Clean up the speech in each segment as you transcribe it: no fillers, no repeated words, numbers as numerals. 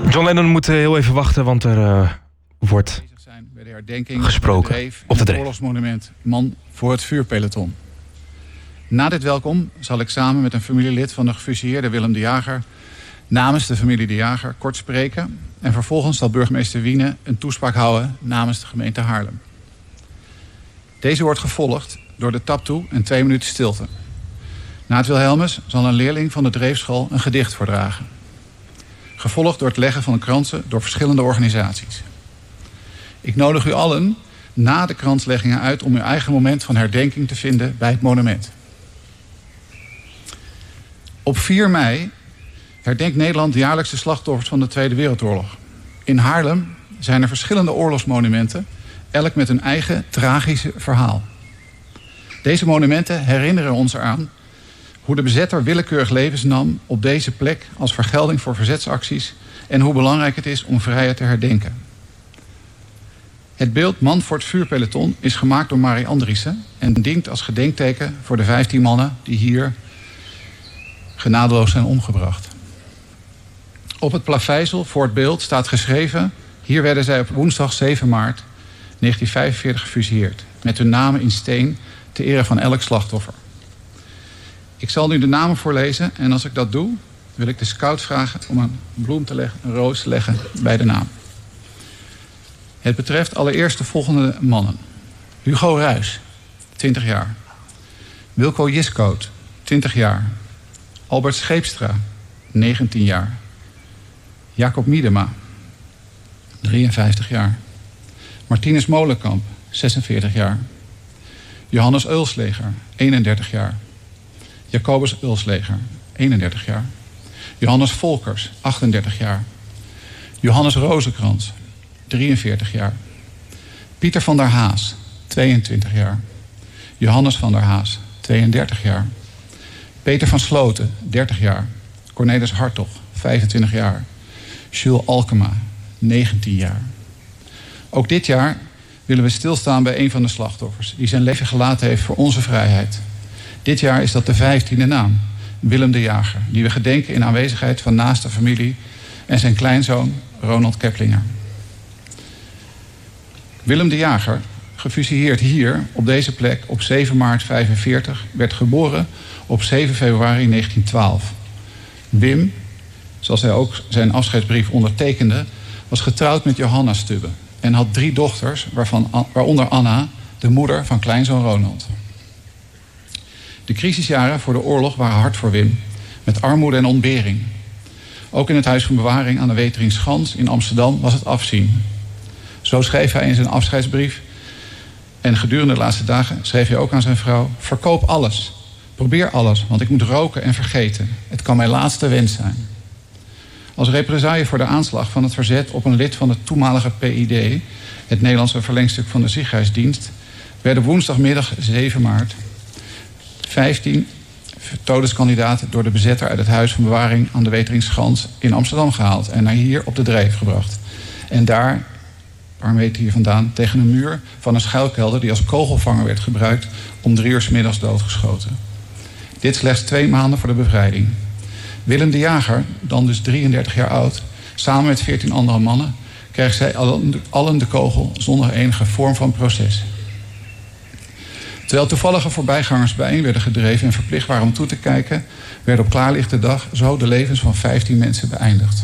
John Lennon moet heel even wachten, want er wordt bij de herdenking gesproken op de Dreef. Het oorlogsmonument Man voor het vuurpeloton. Na dit welkom zal ik samen met een familielid van de gefusilleerde Willem de Jager namens de familie de Jager kort spreken. En vervolgens zal burgemeester Wiene een toespraak houden namens de gemeente Haarlem. Deze wordt gevolgd door de taptoe en 2 minuten stilte. Na het Wilhelmus zal een leerling van de Dreefschool een gedicht voordragen. Gevolgd door het leggen van kransen door verschillende organisaties. Ik nodig u allen na de kransleggingen uit om uw eigen moment van herdenking te vinden bij het monument. Op 4 mei herdenkt Nederland jaarlijks de slachtoffers van de Tweede Wereldoorlog. In Haarlem zijn er verschillende oorlogsmonumenten, elk met een eigen tragische verhaal. Deze monumenten herinneren ons eraan hoe de bezetter willekeurig levens nam op deze plek als vergelding voor verzetsacties en hoe belangrijk het is om vrijheid te herdenken. Het beeld Man voor het vuurpeloton is gemaakt door Marie Andriessen en dient als gedenkteken voor de 15 mannen die hier genadeloos zijn omgebracht. Op het plaveisel voor het beeld staat geschreven: hier werden zij op woensdag 7 maart 1945 gefusilleerd, met hun namen in steen ter ere van elk slachtoffer. Ik zal nu de namen voorlezen en als ik dat doe, wil ik de scout vragen om een bloem te leggen, een roos te leggen bij de naam. Het betreft allereerst de volgende mannen. Hugo Ruijs, 20 jaar. Wilco Jiskoot, 20 jaar. Albert Scheepstra, 19 jaar. Jacob Miedema, 53 jaar. Martinus Molenkamp, 46 jaar. Johannes Ulsleger, 31 jaar. Jacobus Ulsleger, 31 jaar. Johannes Volkers, 38 jaar. Johannes Rozenkrans, 43 jaar. Pieter van der Haas, 22 jaar. Johannes van der Haas, 32 jaar. Peter van Sloten, 30 jaar. Cornelis Hartog, 25 jaar. Jules Alkema, 19 jaar. Ook dit jaar willen we stilstaan bij een van de slachtoffers die zijn leven gelaten heeft voor onze vrijheid. Dit jaar is dat de 15e naam, Willem de Jager, die we gedenken in aanwezigheid van naaste familie en zijn kleinzoon Ronald Keplinger. Willem de Jager, gefusilleerd hier op deze plek op 7 maart 1945, werd geboren op 7 februari 1912. Wim, zoals hij ook zijn afscheidsbrief ondertekende, was getrouwd met Johanna Stubbe en had 3 dochters, waaronder Anna, de moeder van kleinzoon Ronald. De crisisjaren voor de oorlog waren hard voor Wim, met armoede en ontbering. Ook in het Huis van Bewaring aan de Weteringschans in Amsterdam was het afzien. Zo schreef hij in zijn afscheidsbrief en gedurende de laatste dagen schreef hij ook aan zijn vrouw: verkoop alles, probeer alles, want ik moet roken en vergeten. Het kan mijn laatste wens zijn. Als represaille voor de aanslag van het verzet op een lid van het toenmalige PID, het Nederlandse verlengstuk van de Ziekenhuisdienst, werden woensdagmiddag 7 maart 15 todeskandidaten door de bezetter uit het Huis van Bewaring aan de Weteringschans in Amsterdam gehaald en naar hier op de Dreef gebracht. En daar, een paar meter hier vandaan, tegen een muur van een schuilkelder die als kogelvanger werd gebruikt, om 3 uur 's middags doodgeschoten. Dit slechts 2 maanden voor de bevrijding. Willem de Jager, dan dus 33 jaar oud, samen met 14 andere mannen, kreeg zij allen de kogel zonder enige vorm van proces. Terwijl toevallige voorbijgangers bijeen werden gedreven en verplicht waren om toe te kijken, werden op klaarlichte dag zo de levens van 15 mensen beëindigd.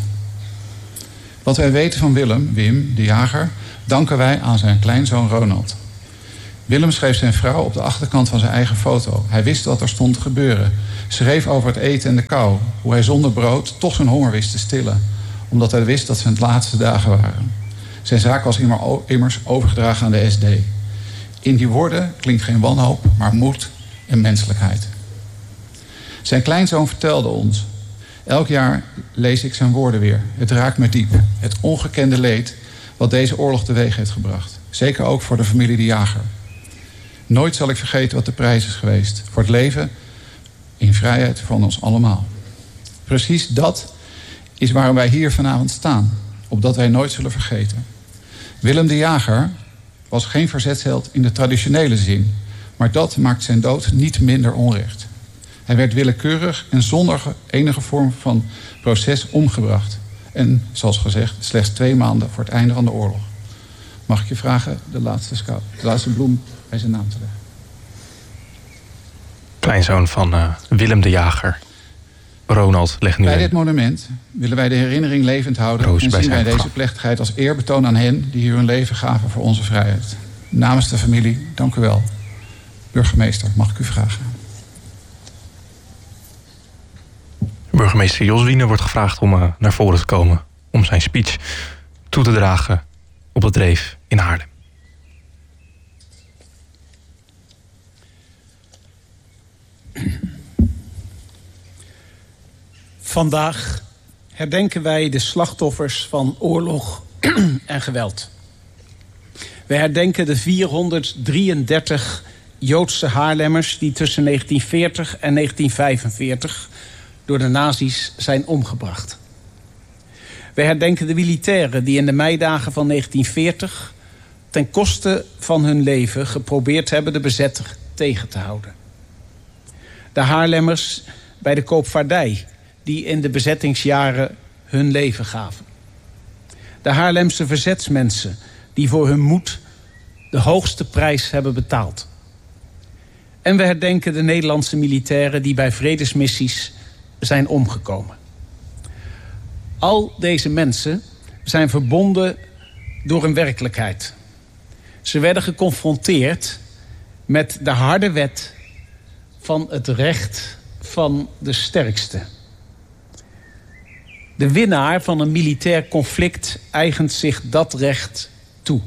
Wat wij weten van Wim de Jager, danken wij aan zijn kleinzoon Ronald. Willem schreef zijn vrouw op de achterkant van zijn eigen foto. Hij wist wat er stond te gebeuren. Schreef over het eten en de kou. Hoe hij zonder brood toch zijn honger wist te stillen. Omdat hij wist dat zijn het laatste dagen waren. Zijn zaak was immers overgedragen aan de SD. In die woorden klinkt geen wanhoop, maar moed en menselijkheid. Zijn kleinzoon vertelde ons: elk jaar lees ik zijn woorden weer. Het raakt me diep. Het ongekende leed wat deze oorlog teweeg heeft gebracht. Zeker ook voor de familie de Jager. Nooit zal ik vergeten wat de prijs is geweest voor het leven in vrijheid van ons allemaal. Precies dat is waarom wij hier vanavond staan. Opdat wij nooit zullen vergeten. Willem de Jager was geen verzetsheld in de traditionele zin. Maar dat maakt zijn dood niet minder onrecht. Hij werd willekeurig en zonder enige vorm van proces omgebracht. En, zoals gezegd, slechts 2 maanden voor het einde van de oorlog. Mag ik je vragen de laatste bloem bij zijn naam te leggen? Kleinzoon van Willem de Jager. Ronald, leg nu Bij in. dit monument willen wij de herinnering levend houden... Roos en bij zien wij zijn deze graf. plechtigheid als eerbetoon aan hen... die hier hun leven gaven voor onze vrijheid. Namens de familie, dank u wel. Burgemeester, mag ik u vragen? Burgemeester Jos Wiener wordt gevraagd om naar voren te komen... om zijn speech toe te dragen op het Dreef in Haarlem. Vandaag herdenken wij de slachtoffers van oorlog en geweld. We herdenken de 433 Joodse Haarlemmers die tussen 1940 en 1945 door de nazi's zijn omgebracht. We herdenken de militairen die in de meidagen van 1940 ten koste van hun leven geprobeerd hebben de bezetter tegen te houden. De Haarlemmers bij de koopvaardij die in de bezettingsjaren hun leven gaven. De Haarlemse verzetsmensen die voor hun moed de hoogste prijs hebben betaald. En we herdenken de Nederlandse militairen die bij vredesmissies zijn omgekomen. Al deze mensen zijn verbonden door een werkelijkheid. Ze werden geconfronteerd met de harde wet van het recht van de sterkste. De winnaar van een militair conflict eigent zich dat recht toe.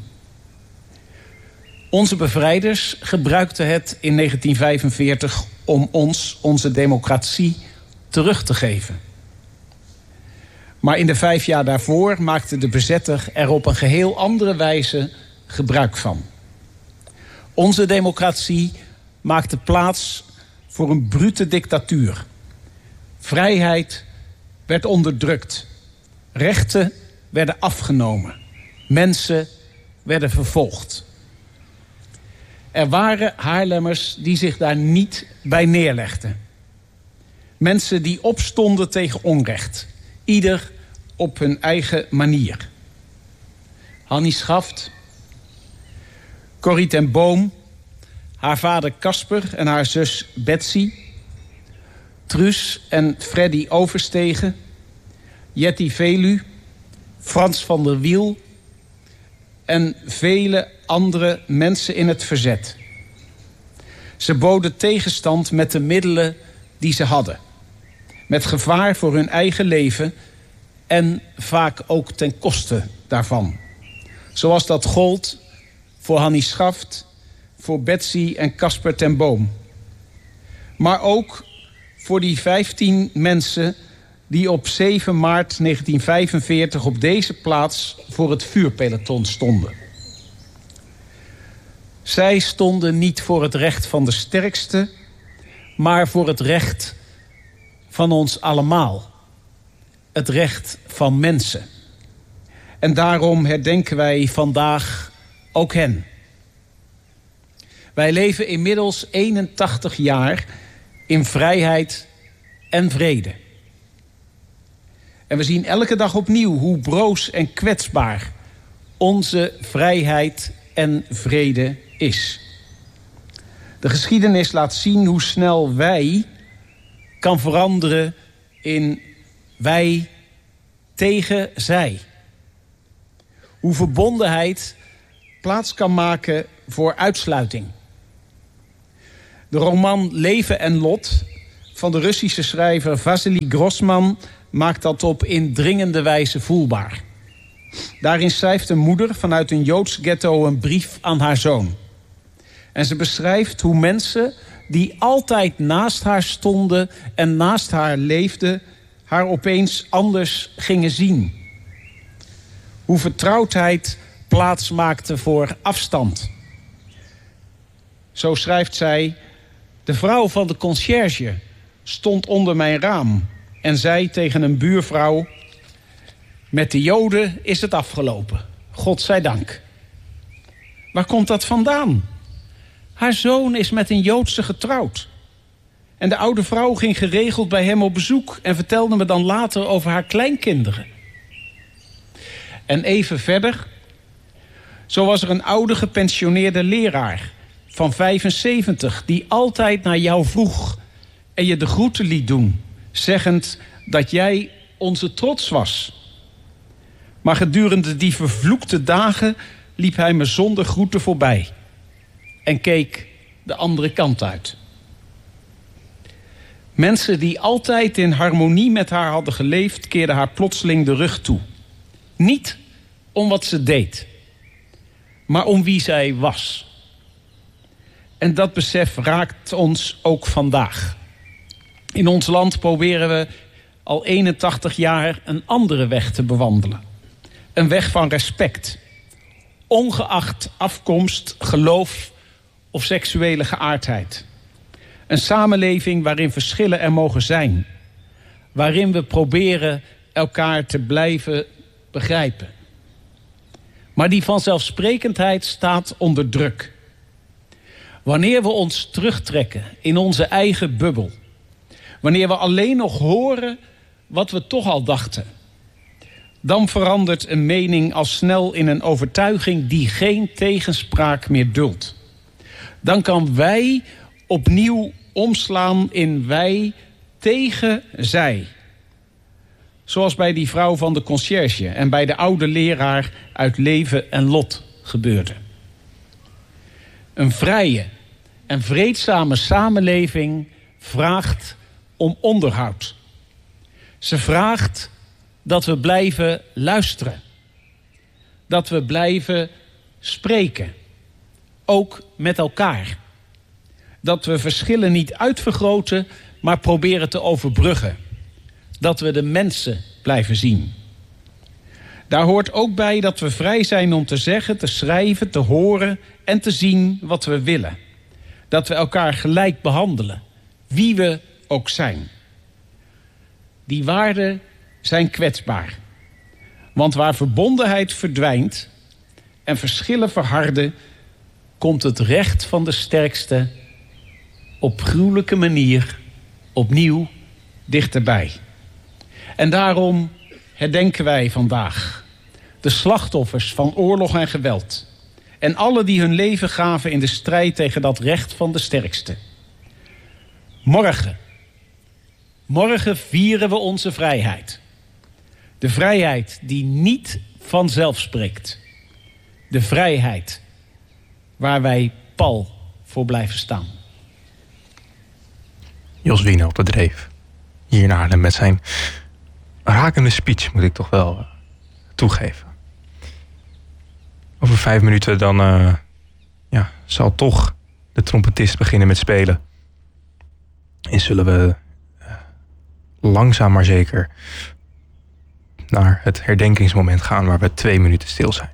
Onze bevrijders gebruikten het in 1945 om ons onze democratie terug te geven. Maar in de 5 jaar daarvoor maakte de bezetter er op een geheel andere wijze gebruik van. Onze democratie maakte plaats voor een brute dictatuur. Vrijheid werd onderdrukt. Rechten werden afgenomen. Mensen werden vervolgd. Er waren Haarlemmers die zich daar niet bij neerlegden. Mensen die opstonden tegen onrecht. Ieder op hun eigen manier. Hannie Schaft, Corrie ten Boom, haar vader Casper en haar zus Betsy, Truus en Freddy Overstegen, Jetty Velu, Frans van der Wiel en vele andere mensen in het verzet. Ze boden tegenstand met de middelen die ze hadden. Met gevaar voor hun eigen leven en vaak ook ten koste daarvan. Zoals dat gold voor Hannie Schaft, voor Betsy en Casper ten Boom. Maar ook voor die 15 mensen die op 7 maart 1945 op deze plaats voor het vuurpeloton stonden. Zij stonden niet voor het recht van de sterkste, maar voor het recht van ons allemaal. Het recht van mensen. En daarom herdenken wij vandaag ook hen. Wij leven inmiddels 81 jaar in vrijheid en vrede. En we zien elke dag opnieuw hoe broos en kwetsbaar onze vrijheid en vrede is. De geschiedenis laat zien hoe snel wij kan veranderen in wij tegen zij. Hoe verbondenheid plaats kan maken voor uitsluiting. De roman Leven en Lot van de Russische schrijver Vassili Grossman maakt dat op indringende wijze voelbaar. Daarin schrijft een moeder vanuit een Joods ghetto een brief aan haar zoon. En ze beschrijft hoe mensen die altijd naast haar stonden en naast haar leefden, haar opeens anders gingen zien. Hoe vertrouwdheid plaats maakte voor afstand. Zo schrijft zij: de vrouw van de conciërge stond onder mijn raam en zei tegen een buurvrouw: met de Joden is het afgelopen, godzijdank. Waar komt dat vandaan? Haar zoon is met een Joodse getrouwd. En de oude vrouw ging geregeld bij hem op bezoek en vertelde me dan later over haar kleinkinderen. En even verder. Zo was er een oude gepensioneerde leraar van 75... die altijd naar jou vroeg en je de groeten liet doen, zeggend dat jij onze trots was. Maar gedurende die vervloekte dagen liep hij me zonder groeten voorbij en keek de andere kant uit. Mensen die altijd in harmonie met haar hadden geleefd, keerden haar plotseling de rug toe. Niet om wat ze deed, maar om wie zij was. En dat besef raakt ons ook vandaag. In ons land proberen we al 81 jaar een andere weg te bewandelen. Een weg van respect. Ongeacht afkomst, geloof of seksuele geaardheid. Een samenleving waarin verschillen er mogen zijn. Waarin we proberen elkaar te blijven begrijpen. Maar die vanzelfsprekendheid staat onder druk. Wanneer we ons terugtrekken in onze eigen bubbel. Wanneer we alleen nog horen wat we toch al dachten. Dan verandert een mening al snel in een overtuiging die geen tegenspraak meer duldt. Dan kan wij opnieuw omslaan in wij tegen zij. Zoals bij die vrouw van de conciërge en bij de oude leraar uit Leven en Lot gebeurde. Een vrije en vreedzame samenleving vraagt om onderhoud. Ze vraagt dat we blijven luisteren. Dat we blijven spreken. Ook met elkaar. Dat we verschillen niet uitvergroten, maar proberen te overbruggen. Dat we de mensen blijven zien. Daar hoort ook bij dat we vrij zijn om te zeggen, te schrijven, te horen en te zien wat we willen. Dat we elkaar gelijk behandelen, wie we ook zijn. Die waarden zijn kwetsbaar. Want waar verbondenheid verdwijnt en verschillen verharden, komt het recht van de sterkste op gruwelijke manier opnieuw dichterbij. En daarom herdenken wij vandaag de slachtoffers van oorlog en geweld. En alle die hun leven gaven in de strijd tegen dat recht van de sterkste. Morgen vieren we onze vrijheid. De vrijheid die niet vanzelf spreekt. De vrijheid waar wij pal voor blijven staan. Jos Wiene op de Dreef. Hier in Haarlem met zijn rakende speech, moet ik toch wel toegeven. Over 5 minuten dan zal toch de trompetist beginnen met spelen. En zullen we langzaam maar zeker naar het herdenkingsmoment gaan waar we 2 minuten stil zijn.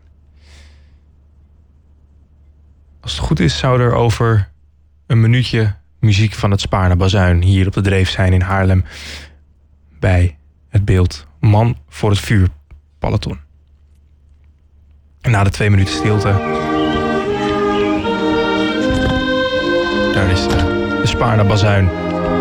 Als het goed is zou er over een minuutje muziek van het Spaarne Bazuin hier op de Dreef zijn in Haarlem bij het beeld Man voor het Vuur Peloton. En na de 2 minuten stilte daar is de Spaarne Bazuin